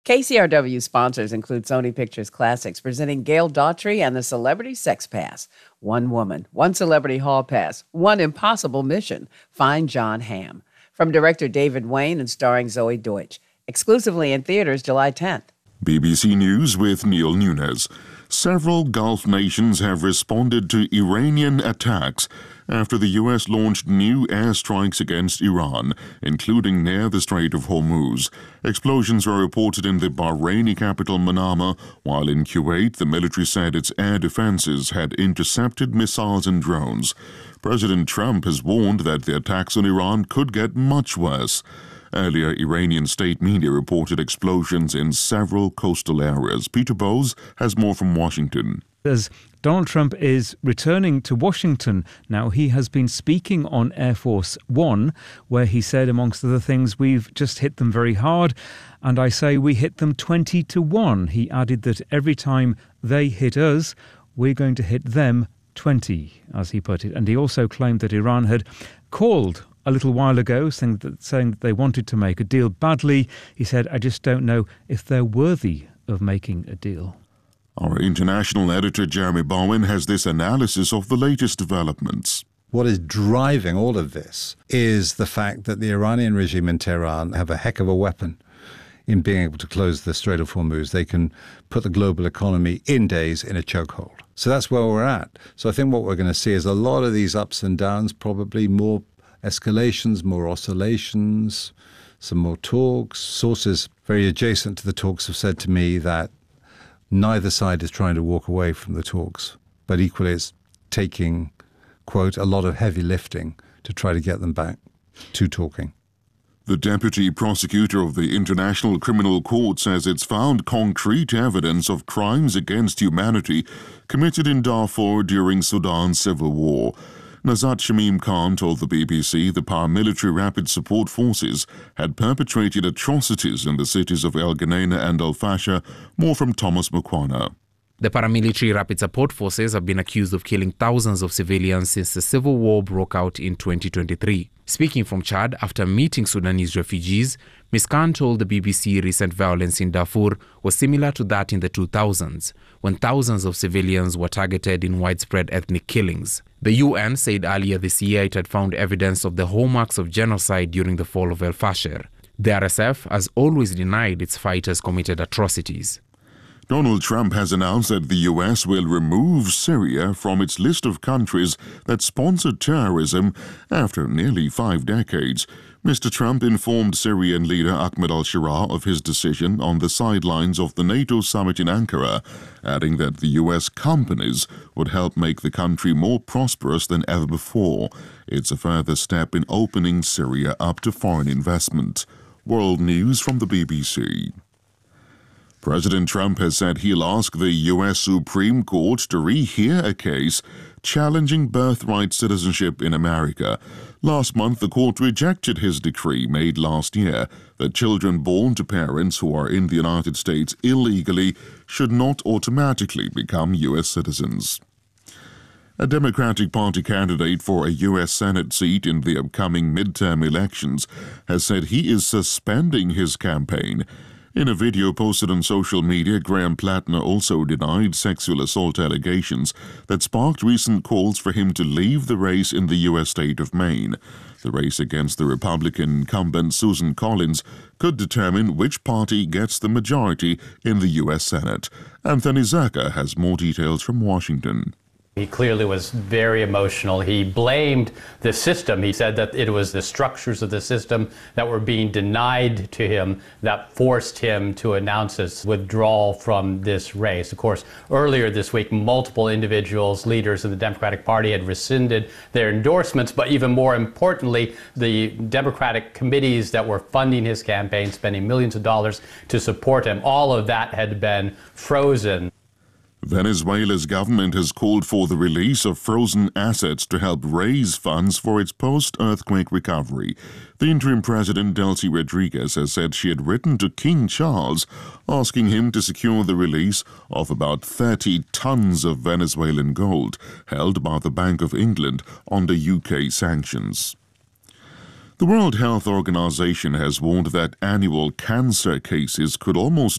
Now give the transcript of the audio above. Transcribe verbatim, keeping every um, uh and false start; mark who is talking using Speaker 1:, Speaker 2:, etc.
Speaker 1: K C R W sponsors include Sony Pictures Classics, presenting Gail Daughtry and the Celebrity Sex Pass. One woman, one celebrity hall pass, one impossible mission. Find John Hamm. From director David Wayne and starring Zoe Deutsch. Exclusively in theaters July tenth.
Speaker 2: B B C News with Neil Nunes. Several Gulf nations have responded to Iranian attacks after the U S launched new airstrikes against Iran, including near the Strait of Hormuz. Explosions were reported in the Bahraini capital Manama, while in Kuwait the military said its air defenses had intercepted missiles and drones. President Trump has warned that the attacks on Iran could get much worse. Earlier, Iranian state media reported explosions in several coastal areas. Peter Bowes has more from Washington.
Speaker 3: As Donald Trump is returning to Washington now, he has been speaking on Air Force One, where he said, amongst other things, we've just hit them very hard, and I say we hit them twenty to one. He added that every time they hit us, we're going to hit them twenty, as he put it. And he also claimed that Iran had called a little while ago, saying that, saying that they wanted to make a deal badly. He said, I just don't know if they're worthy of making a deal.
Speaker 2: Our international editor, Jeremy Bowen, has this analysis of the latest developments.
Speaker 4: What is driving all of this is the fact that the Iranian regime in Tehran have a heck of a weapon in being able to close the Strait of Hormuz. They can put the global economy in days in a chokehold. So that's where we're at. So I think what we're going to see is a lot of these ups and downs, probably more escalations, more oscillations, some more talks. Sources very adjacent to the talks have said to me that neither side is trying to walk away from the talks, but equally it's taking, quote, a lot of heavy lifting to try to get them back to talking.
Speaker 2: The deputy prosecutor of the International Criminal Court says it's found concrete evidence of crimes against humanity committed in Darfur during Sudan's civil war. Nazat Shamim Khan told the B B C the paramilitary Rapid Support Forces had perpetrated atrocities in the cities of El Geneina and El Fasher. More from Thomas Mukwana.
Speaker 5: The paramilitary Rapid Support Forces have been accused of killing thousands of civilians since the civil war broke out in twenty twenty-three. Speaking from Chad after meeting Sudanese refugees, Miz Khan told the B B C recent violence in Darfur was similar to that in the two thousands, when thousands of civilians were targeted in widespread ethnic killings. The U N said earlier this year it had found evidence of the hallmarks of genocide during the fall of El Fasher. The R S F has always denied its fighters committed atrocities.
Speaker 2: Donald Trump has announced that the U S will remove Syria from its list of countries that sponsor terrorism after nearly five decades. Mister Trump informed Syrian leader Ahmed al-Shara of his decision on the sidelines of the NATO summit in Ankara, adding that the U S companies would help make the country more prosperous than ever before. It's a further step in opening Syria up to foreign investment. World News from the B B C. President Trump has said he'll ask the U S Supreme Court to rehear a case challenging birthright citizenship in America. Last month, the court rejected his decree made last year that children born to parents who are in the United States illegally should not automatically become U S citizens. A Democratic Party candidate for a U S Senate seat in the upcoming midterm elections has said he is suspending his campaign. In a video posted on social media, Graham Plattner also denied sexual assault allegations that sparked recent calls for him to leave the race in the U S state of Maine. The race against the Republican incumbent Susan Collins could determine which party gets the majority in the U S Senate. Anthony Zerka has more details from Washington.
Speaker 6: He clearly was very emotional. He blamed the system. He said that it was the structures of the system that were being denied to him that forced him to announce his withdrawal from this race. Of course, earlier this week, multiple individuals, leaders of the Democratic Party, had rescinded their endorsements, but even more importantly, the Democratic committees that were funding his campaign, spending millions of dollars to support him, all of that had been frozen.
Speaker 2: Venezuela's government has called for the release of frozen assets to help raise funds for its post-earthquake recovery. The interim president, Delcy Rodriguez, has said she had written to King Charles asking him to secure the release of about thirty tons of Venezuelan gold held by the Bank of England under U K sanctions. The World Health Organization has warned that annual cancer cases could almost